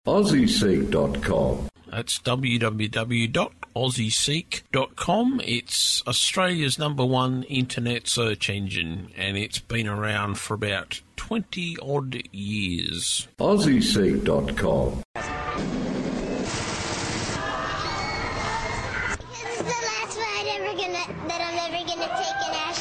AussieSeek.com. That's www.aussieseek.com. It's Australia's #1 internet search engine, and it's been around for about 20-odd years. AussieSeek.com. This is the last ride that I'm ever gonna take in Ashland.